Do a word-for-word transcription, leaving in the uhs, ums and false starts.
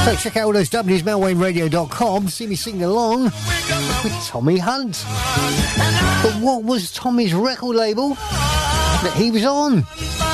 So check out all those W's, mel wayne radio dot com, see me singing along with Tommy Hunt. But what was Tommy's record label that he was on?